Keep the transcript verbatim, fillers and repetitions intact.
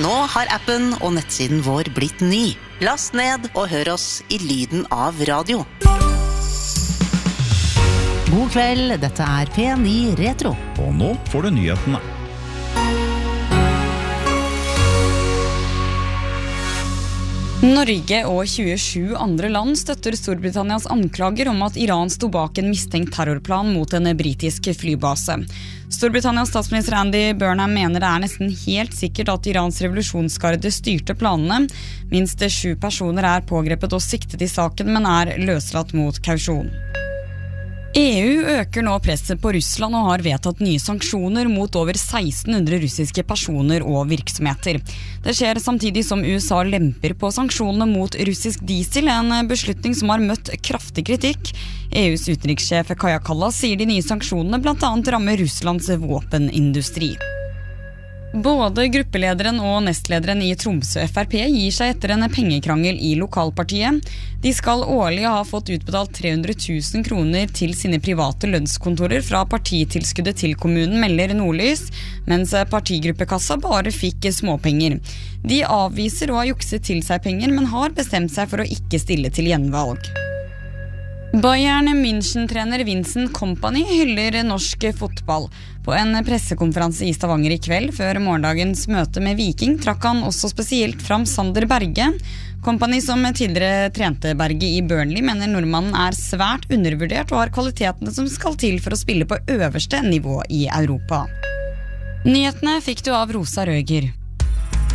Nå har appen og nettsiden vår blitt ny. Last ned og hør oss i lyden av radio. God kveld, dette er P ni Retro. Og nå får du nyhetene. Norge og tjuesju andre land støtter Storbritannias anklager om at Iran sto bak en mistenkt terrorplan mot en britisk flybase. Storbritannias statsminister Andy Burnham mener det er nesten helt sikkert at Irans revolusjonsgarde styrte planene. Minst sju personer er pågrepet og siktet i saken, men er løslatt mot kausjon. E U øker nå presset på Russland og har vedtatt nye sanksjoner mot over seksten hundre russiske personer og virksomheter. Det skjer samtidig som U S A lemper på sanksjonene mot russisk diesel, en beslutning som har møtt kraftig kritikk. E U's utenrikssjef Kaja Kallas sier de nye sanksjonene blant annet rammer Russlands våpenindustri. Både gruppelederen og nestlederen i Tromsø F R P gir seg etter en pengekrangel i lokalpartiet. De skal årlig ha fått utbetalt tre hundre tusen kroner til sine private lønnskontorer fra partitilskuddet til kommunen, melder Nordlys, mens partigruppekassa bare fikk småpenger. De avviser å ha jukset til seg penger, men har bestemt seg for å ikke stille til gjenvalg. Bayern München-trener Vincent Kompany hyller norsk fotball. På en pressekonferanse i Stavanger i kveld, før morgendagens møte med Viking, trakk han også spesielt fram Sander Berge. Kompany, som tidligere trente Berge i Burnley, mener nordmannen er svært undervurdert og har kvalitetene som skal til for å spille på øverste nivå i Europa. Nyhetene fikk du av Rosa Røger.